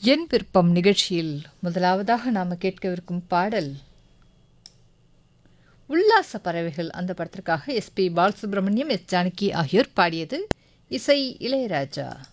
என் விருப்பம் நிகழ்ச்சியில் முதலாவதாக நாம் கேட்கவிருக்கும் பாடல் உல்லாச பறவைகள் அந்த படத்திற்காக எஸ்பி பாலசுப்ரமணியம், எஸ் ஜானகி ஆகியோர் பாடியது. இசை இளையராஜா.